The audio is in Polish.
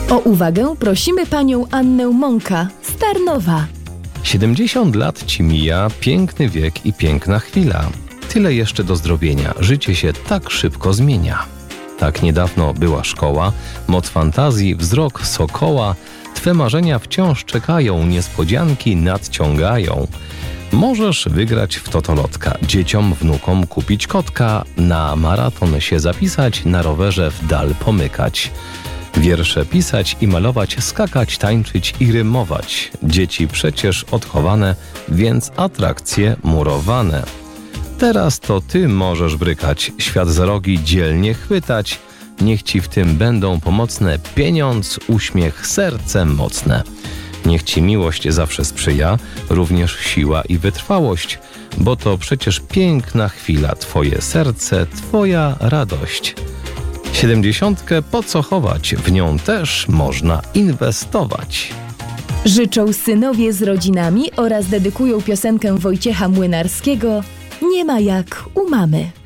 O uwagę prosimy panią Annę Mąka z Tarnowa. 70 lat ci mija, piękny wiek i piękna chwila. Tyle jeszcze do zdrowienia, życie się tak szybko zmienia. Tak niedawno była szkoła, moc fantazji, wzrok sokoła. Twe marzenia wciąż czekają, niespodzianki nadciągają. Możesz wygrać w totolotka, dzieciom, wnukom kupić kotka, na maraton się zapisać, na rowerze w dal pomykać. Wiersze pisać i malować, skakać, tańczyć i rymować. Dzieci przecież odchowane, więc atrakcje murowane. Teraz to ty możesz brykać, świat za rogi dzielnie chwytać. Niech ci w tym będą pomocne pieniądz, uśmiech, serce mocne. Niech ci miłość zawsze sprzyja, również siła i wytrwałość, bo to przecież piękna chwila, twoje serce, twoja radość. 70 po co chować, w nią też można inwestować. Życzą synowie z rodzinami oraz dedykują piosenkę Wojciecha Młynarskiego „Nie ma jak u mamy”.